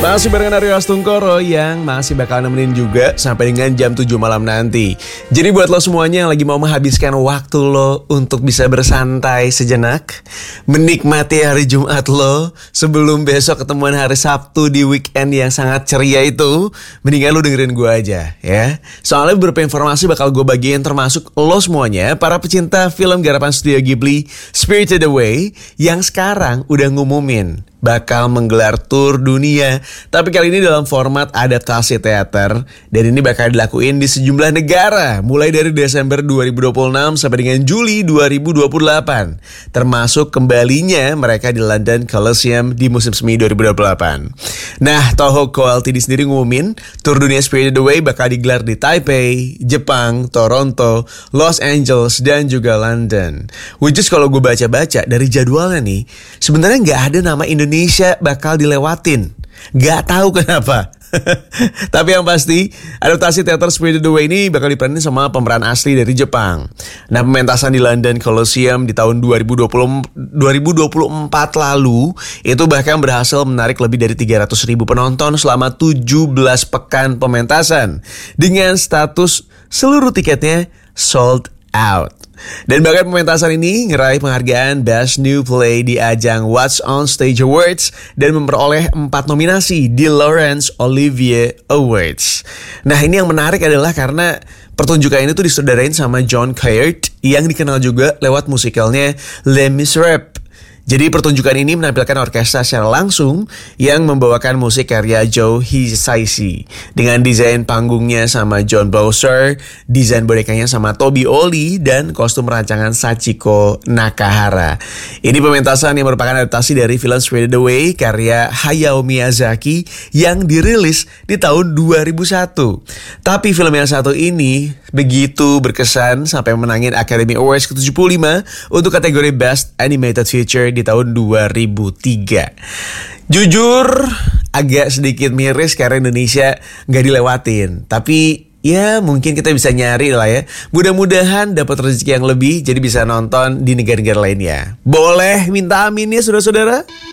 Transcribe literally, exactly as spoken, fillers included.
Masih barengan Aryo Astungkoro yang masih bakal nemenin juga sampai dengan jam tujuh malam nanti. Jadi buat lo semuanya yang lagi mau menghabiskan waktu lo untuk bisa bersantai sejenak, menikmati hari Jumat lo sebelum besok ketemuan hari Sabtu di weekend yang sangat ceria itu, mendingan lo dengerin gue aja ya. Soalnya beberapa informasi bakal gue bagiin termasuk lo semuanya, para pecinta film garapan Studio Ghibli Spirited Away yang sekarang udah ngumumin bakal menggelar tur dunia. Tapi kali ini dalam format adaptasi teater, dan ini bakal dilakuin di sejumlah negara mulai dari Desember dua ribu dua puluh enam sampai dengan Juli dua ribu dua puluh delapan, termasuk kembalinya mereka di London Coliseum di musim semi dua ribu dua puluh delapan. Nah, Toho Co Ltd sendiri ngumumin tur dunia Spirited Away bakal digelar di Taipei, Jepang, Toronto, Los Angeles, dan juga London. Which is kalau gue baca-baca dari jadwalnya nih, sebenarnya nggak ada nama Indonesia Indonesia bakal dilewatin. Gak tahu kenapa. Tapi yang pasti adaptasi teater Spirited Away ini bakal diperanin sama pemeran asli dari Jepang. Nah, pementasan di London Coliseum di tahun dua ribu dua puluh, dua ribu dua puluh empat lalu itu bahkan berhasil menarik lebih dari tiga ratus ribu penonton selama tujuh belas pekan pementasan, dengan status seluruh tiketnya sold out. Dan bahkan pementasan ini ngeraih penghargaan Best New Play di ajang What's on Stage Awards dan memperoleh empat nominasi di Laurence Olivier Awards. Nah, ini yang menarik adalah karena pertunjukan ini tuh disutradarain sama John Caird yang dikenal juga lewat musikalnya Les Miserables. Jadi pertunjukan ini menampilkan orkestra secara langsung yang membawakan musik karya Joe Hisaishi, dengan desain panggungnya sama John Bowser, desain bonekanya sama Toby Oli, dan kostum rancangan Sachiko Nakahara. Ini pementasan yang merupakan adaptasi dari film Spirited Away karya Hayao Miyazaki yang dirilis di tahun dua ribu satu. Tapi film yang satu ini begitu berkesan sampai menangin Academy Awards ke tujuh puluh lima untuk kategori Best Animated Feature di tahun dua ribu tiga. Jujur agak sedikit miris karena Indonesia gak dilewatin. Tapi ya mungkin kita bisa nyari lah ya. Mudah-mudahan dapat rezeki yang lebih, jadi bisa nonton di negara-negara lainnya. Boleh minta amin ya saudara-saudara?